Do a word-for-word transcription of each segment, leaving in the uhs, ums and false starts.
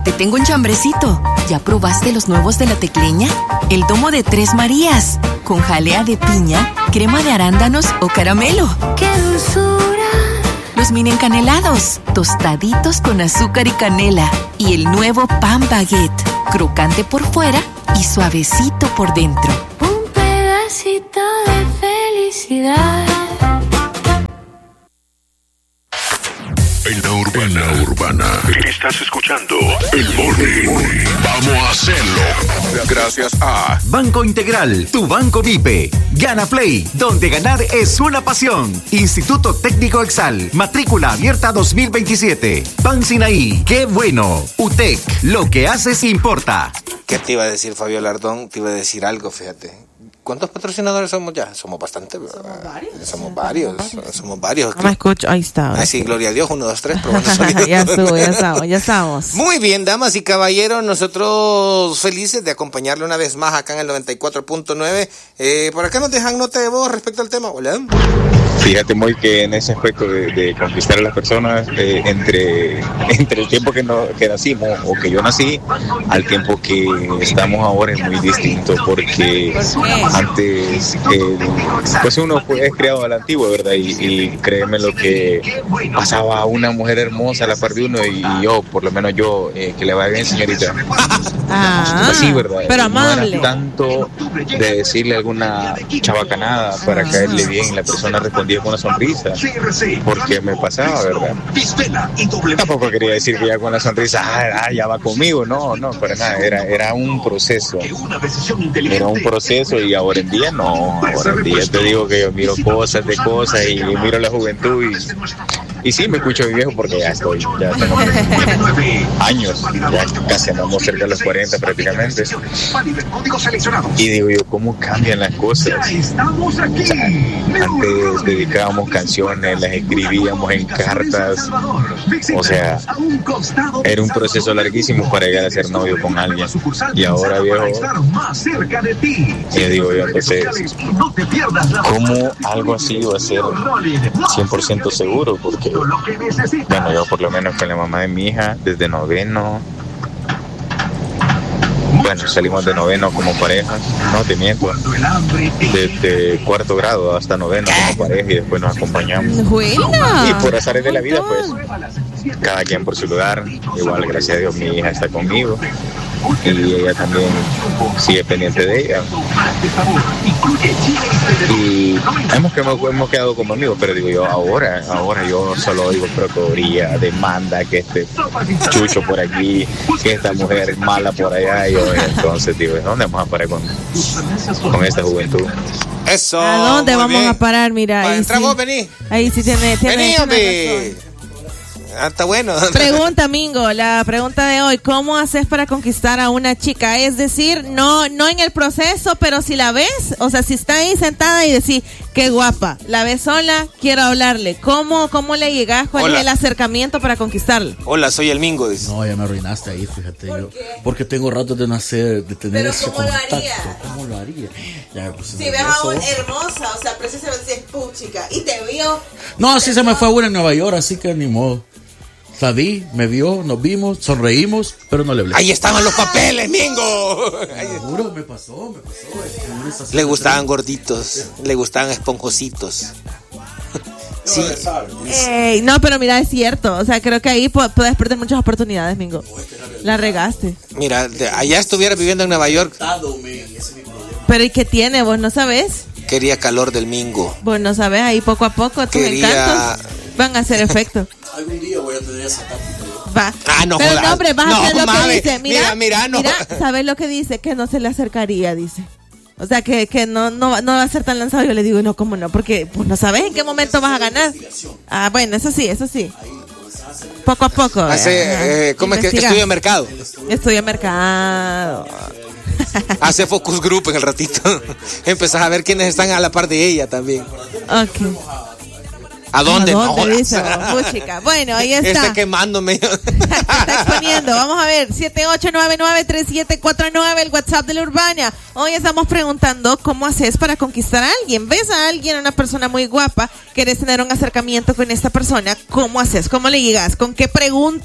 te tengo un chambrecito. ¿Ya probaste los nuevos de La Tecleña? El domo de Tres Marías, con jalea de piña, crema de arándanos o caramelo. ¡Qué dulzura! Los mini encanelados, tostaditos con azúcar y canela. Y el nuevo pan baguette, crocante por fuera y suavecito por dentro. Un pedacito de felicidad. En la urbana, en la urbana, estás escuchando El Morning. Vamos a hacerlo. Gracias a Banco Integral, tu banco V I P. Gana Play, donde ganar es una pasión. Instituto Técnico Exal, matrícula abierta dos mil veintisiete. Pan Sinaí, qué bueno. U T E C, lo que haces importa. ¿Qué te iba a decir, Fabio Lardón? Te iba a decir algo, fíjate. ¿Cuántos patrocinadores somos ya? Somos bastante, ¿verdad? Somos varios. Somos varios, somos varios. No me escucho, ahí está. Ay, sí, gloria a Dios, uno, dos, tres, probando sonido. Ya estuvo, ya estamos, ya estamos. Muy bien, damas y caballeros, nosotros felices de acompañarle una vez más acá en el noventa y cuatro punto nueve. Eh, por acá nos dejan nota de voz respecto al tema. Hola. Fíjate, muy que en ese aspecto de, de conquistar a las personas, eh, entre, entre el tiempo que, no, que nacimos o que yo nací, al tiempo que estamos ahora es muy distinto, porque antes, eh, pues uno fue, es criado a la antigua, ¿verdad? Y, y créeme lo que pasaba una mujer hermosa a la par de uno y, y yo, por lo menos yo, eh, que le vaya bien, señorita. Ah, así, ¿verdad? Pero amable. No era tanto de decirle alguna chabacanada para caerle bien y la persona respondía con una sonrisa, porque me pasaba, ¿verdad? Tampoco quería decir que ya con la sonrisa, ah, ah, ya va conmigo, no, no, para nada, era, era un proceso, era un proceso y ahora en día no, ahora en día te digo que yo miro cosas de cosas y miro la juventud y, y sí, me escucho a mi viejo porque ya estoy, ya tengo años, ya casi andamos cerca de los cuarenta prácticamente, y digo yo, ¿cómo cambian las cosas? O sea, antes dedicábamos canciones, las escribíamos en cartas, o sea, era un proceso larguísimo para llegar a ser novio con alguien, y ahora, viejo, y digo yo, entonces, ¿cómo algo así va a ser cien por ciento seguro? Porque, bueno, yo por lo menos con la mamá de mi hija, desde noveno, bueno, salimos de noveno como pareja, no te miento, desde cuarto grado hasta noveno como pareja y después nos acompañamos. Buena. Y por azares de la vida, pues, cada quien por su lugar. Igual, gracias a Dios, mi hija está conmigo y ella también sigue pendiente de ella. Y hemos, hemos quedado como amigos, pero digo yo, ahora, ahora yo solo digo procuraduría, demanda, que este chucho por aquí, que esta mujer mala por allá, y yo, entonces digo, ¿dónde vamos a parar con, con esta juventud? Eso. ¿A dónde vamos bien. a parar? Mira, ahí sí, vos, vení. Ahí sí tiene, tiene, Vení, tiene hombre. Ah, está bueno. Pregunta, Mingo, la pregunta de hoy, ¿cómo haces para conquistar a una chica? Es decir, no no en el proceso, pero si la ves, o sea, si está ahí sentada y decís, qué guapa, la ves sola, quiero hablarle. ¿Cómo, cómo le llegas? ¿Cuál Hola. es el acercamiento para conquistarla? Hola, soy el Mingo, dice. No, ya me arruinaste ahí, fíjate. ¿Por yo, qué? Porque tengo rato de no hacer, de tener Pero ese ¿cómo lo contacto. haría? ¿Cómo lo haría? Ya me puse Si ves nervioso. a una hermosa, o sea, precisamente es puchica, y te vio. No, así se me fue una en Nueva York, así que ni modo. La vi, me vio, nos vimos, sonreímos, pero no le hablé. Ahí estaban los papeles, Mingo. Seguro, me pasó, me pasó. Le gustaban gorditos, le gustaban esponjositos. Sí. Ey, no, pero mira, es cierto. O sea, creo que ahí po- puedes perder muchas oportunidades, Mingo. La regaste. Mira, de- allá estuviera viviendo en Nueva York. Pero ¿y qué tiene? ¿Vos no sabés? Quería calor del Mingo. Vos no sabés, ahí poco a poco tus Quería- encantos van a hacer efecto. Algún día voy a tener esa táctica. Va. Ah, no Pero jodas. no, hombre, vas No, a hacer lo mames. que dice. Mira, Mira, mira, no. mira, ¿sabes lo que dice? Que no se le acercaría, dice. O sea, que, que no, no, no va a ser tan lanzado. Yo le digo, no, ¿cómo no? Porque pues, no sabes en qué momento vas a ganar. Ah, bueno, eso sí, eso sí. Poco a poco. Hace, ajá. eh, ¿cómo es que Investiga. estudia mercado? Estudia mercado. Hace focus group en el ratito. Empezás a ver quiénes están a la par de ella también. Ok. ¿A dónde? ¿A No dónde jodas. dice? Puchica. Bueno, ahí está. Está quemándome. Se está exponiendo. Vamos a ver, siete ocho nueve nueve tres siete cuatro nueve, el WhatsApp de la Urbana. Hoy estamos preguntando cómo haces para conquistar a alguien. ¿Ves a alguien, a una persona muy guapa, querés tener un acercamiento con esta persona? ¿Cómo haces? ¿Cómo le llegas? ¿Con qué pregunta?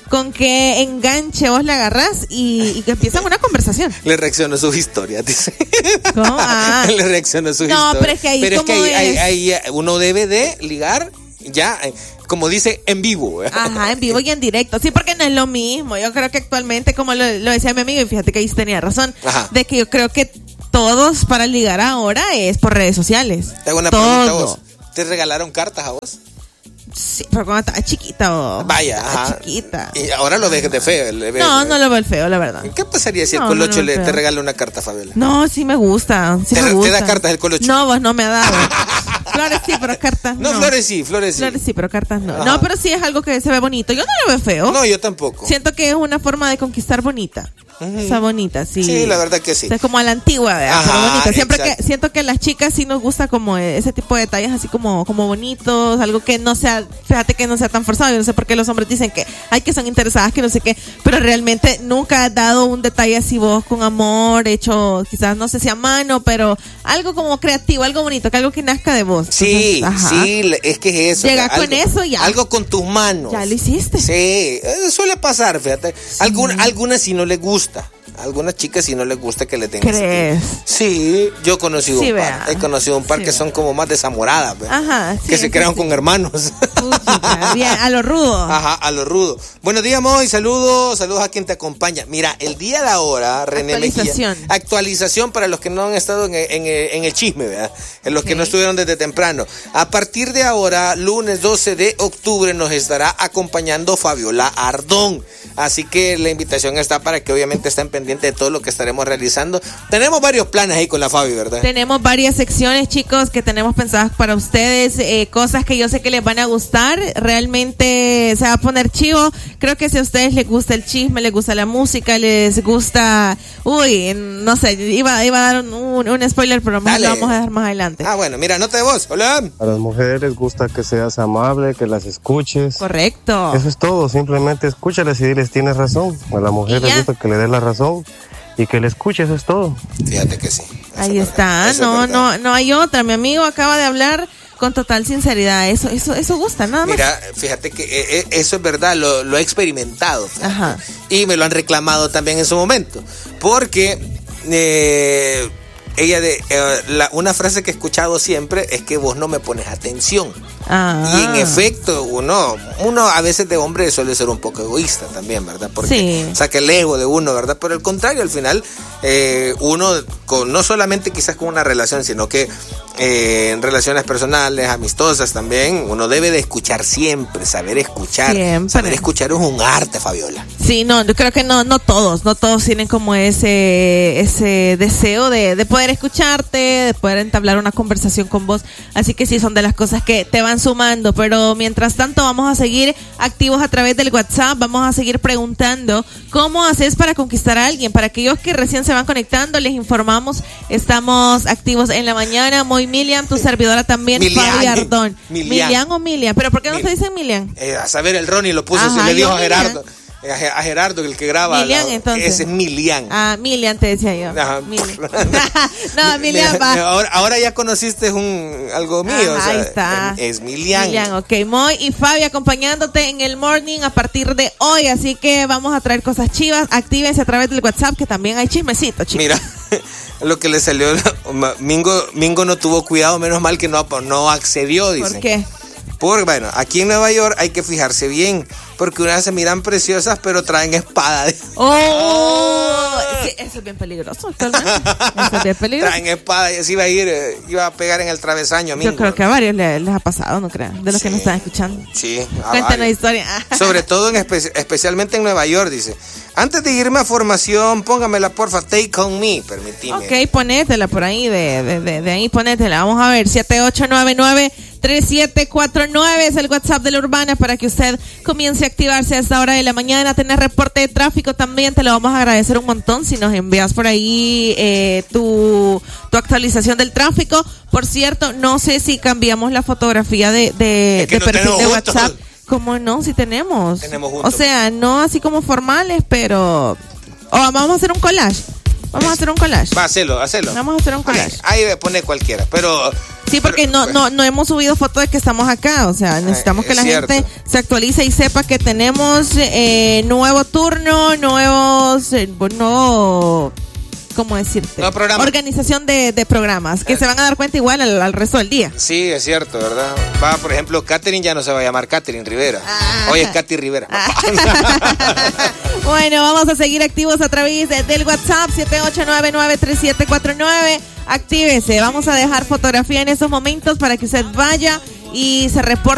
con qué enganche vos le agarrás y, y que empiezan una conversación. Le reaccionó sus historias, dice. ¿Cómo? Ah. Le reaccionó sus no, historias. No, pero es que ahí pero es que ahí, es... ahí, ahí uno debe de ligar ya, como dice, en vivo. Ajá, en vivo y en directo. Sí, porque no es lo mismo. Yo creo que actualmente, como lo, lo decía mi amigo, y fíjate que ahí tenía razón, Ajá. de que yo creo que todos para ligar ahora es por redes sociales. Te hago una Todo. pregunta a vos. ¿Te regalaron cartas a vos? Sí, pero cuando estaba chiquita o... Vaya, estaba ajá. chiquita. Y ahora lo ves de feo. Le ves, no, no lo veo el feo, la verdad. ¿Qué pasaría si no, el Colocho no le, te regala una carta, Fabiola? No, sí me gusta. Sí ¿Te, me gusta. ¿Te da cartas el Colocho? No, vos no me ha dado. Flores sí, pero cartas no. No, flores sí, flores sí. Flores sí, pero cartas no. Ajá. No, pero sí es algo que se ve bonito. Yo no lo veo feo. No, yo tampoco. Siento que es una forma de conquistar bonita. Uh-huh. Está bonita, sí. Sí, la verdad que sí. O sea, como a la antigua, ¿verdad? Ajá, pero bonita. Siempre exacto. que siento que a las chicas sí nos gusta como ese tipo de detalles así como, como bonitos, algo que no sea, fíjate que no sea tan forzado. Yo no sé por qué los hombres dicen que hay que son interesadas, que no sé qué, pero realmente nunca has dado un detalle así vos con amor, hecho quizás no sé si a mano, pero algo como creativo, algo bonito, que algo que nazca de vos. Sí, Entonces, sí, es que es eso. Llega o sea, con algo, eso ya. Algo con tus manos. Ya lo hiciste. Sí, suele pasar, fíjate. Sí. Alguna, algunas sí no les gusta. Algunas chicas si no les gusta que le tengan. ¿Crees? Sí, yo he conocido sí, un par. Vea. He conocido un par sí, que vea. son como más desamoradas, ¿ve? Ajá, sí, que se crean sí. con hermanos. Puchica, bien, a lo rudo. Ajá, a lo rudo. Buenos días, Moy, saludos, saludos a quien te acompaña. Mira, el día de la hora, René Actualización. Mejía. Actualización para los que no han estado en el, en el, en el chisme, ¿verdad? En los okay. que no estuvieron desde temprano. A partir de ahora, lunes doce de octubre, nos estará acompañando Fabiola Ardón. Así que la invitación está para que obviamente estén pendientes de todo lo que estaremos realizando. Tenemos varios planes ahí con la Fabi, ¿verdad? Tenemos varias secciones, chicos, que tenemos pensadas para ustedes, eh, cosas que yo sé que les van a gustar. Realmente se va a poner chivo. Creo que si a ustedes les gusta el chisme, les gusta la música, les gusta... Uy, no sé, iba, iba a dar un, un, un spoiler, pero más lo vamos a dejar más adelante. Ah, bueno, mira, nota de voz. Hola. A las mujeres les gusta que seas amable, que las escuches. Correcto. Eso es todo, simplemente escúchalas y diles tienes razón. A la mujer les gusta que le des la razón y que le escuche, eso es todo. Fíjate que sí. Ahí está, no, no, no hay otra. Mi amigo acaba de hablar con total sinceridad. Eso, eso, eso gusta, nada más. Mira, fíjate que eh, eso es verdad, lo, lo he experimentado. Fíjate. Ajá. Y me lo han reclamado también en su momento. Porque eh, ella de eh, la, una frase que he escuchado siempre es que vos no me pones atención. Ah. Y en efecto, uno, uno a veces de hombre suele ser un poco egoísta también, ¿verdad? Porque sí. saca el ego de uno, ¿verdad? Pero al contrario, al final, eh, uno, con, no solamente quizás con una relación, sino que eh, en relaciones personales, amistosas también, uno debe de escuchar siempre, saber escuchar. Siempre. Saber escuchar es un arte, Fabiola. Sí, no, yo creo que no, no todos, no todos tienen como ese, ese deseo de, de poder escucharte, de poder entablar una conversación con vos. Así que sí, son de las cosas que te van sumando, pero mientras tanto vamos a seguir activos a través del WhatsApp, vamos a seguir preguntando cómo haces para conquistar a alguien. Para aquellos que recién se van conectando, les informamos, estamos activos en la mañana. Muy Milian, tu servidora también, Fabi Ardón. Milian. Milian o Milian, pero ¿por qué no Mil... te dicen Milian? Eh, a saber, el Ronnie lo puso, Ajá, se le dijo a Gerardo. A Gerardo, el que graba. Milian, la, entonces. Ese es Milian. Ah, Milian te decía yo. Ajá. Milian. No, Milian va. Ahora, ahora ya conociste un algo mío. Ajá, o sea, ahí está. Es Milian. Milian, ok. Moy y Fabi acompañándote en el morning a partir de hoy. Así que vamos a traer cosas chivas. Actívense a través del WhatsApp, que también hay chismecito, chicos. Mira, lo que le salió. Mingo, Mingo no tuvo cuidado, menos mal que no, no accedió, dice. ¿Por qué? Porque, bueno, aquí en Nueva York hay que fijarse bien, porque unas se miran preciosas, pero traen espada. ¡Oh! Sí, eso es bien peligroso, actualmente. Eso es bien peligroso. Traen espada y así iba a ir, eh, iba a pegar en el travesaño. Amigo. Yo creo que a varios les, les ha pasado, ¿no crean? De los sí, que nos están escuchando. Sí. Cuéntanos la historia. Sobre todo, en espe- especialmente en Nueva York, dice. Antes de irme a formación, póngamela, porfa, take on me, permitime. Ok, ponétela por ahí, de, de, de, de ahí ponétela. Vamos a ver, siete ocho nueve nueve tres siete cuatro nueve es el WhatsApp de la Urbana para que usted comience a activarse a esta hora de la mañana. Tener reporte de tráfico también, te lo vamos a agradecer un montón si nos envías por ahí eh, tu, tu actualización del tráfico. Por cierto, no sé si cambiamos la fotografía de, de, es que de no perfil de WhatsApp. Juntos. ¿Cómo no? Si tenemos. Tenemos juntos. O sea, no así como formales, pero... O vamos a hacer un collage. Vamos a hacer un collage. Va, hacelo, hacelo. Vamos a hacer un collage. Ahí, ahí pone cualquiera, pero Sí, porque no, no, no hemos subido foto de que estamos acá. O sea, necesitamos Ay, que la es cierto. gente se actualice y sepa que tenemos eh, nuevo turno, nuevos, eh, nuevo, ¿cómo decirte? Nuevo programa. Organización de, de programas, que Eh. se van a dar cuenta igual al, al resto del día. Sí, es cierto, ¿verdad? Va, por ejemplo, Catherine ya no se va a llamar Catherine Rivera. Ah. Hoy es Katy Rivera. Bueno, vamos a seguir activos a través de- del WhatsApp siete ocho nueve nueve tres siete cuatro nueve. Actívese, vamos a dejar fotografía en estos momentos para que usted vaya y se reporte